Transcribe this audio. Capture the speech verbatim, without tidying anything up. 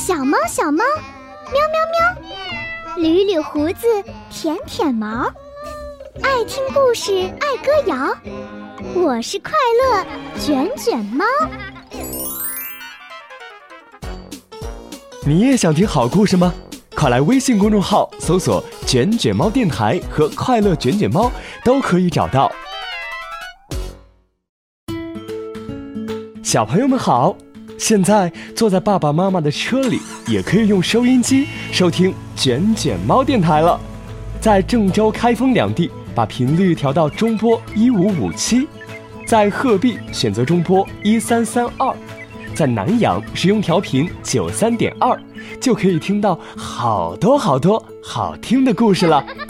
小猫小猫，喵喵喵，捋捋胡子，舔舔毛，爱听故事，爱歌谣。我是快乐卷卷猫。 你也想听好故事吗？快来微信公众号搜索卷卷猫电台和快乐卷卷猫，都可以找到。小朋友们好，现在坐在爸爸妈妈的车里，也可以用收音机收听卷卷猫电台了。在郑州、开封两地把频率调到中波一五五七，在鹤壁选择中波一三三二，在南阳使用调频九三点二，就可以听到好多好多好听的故事了。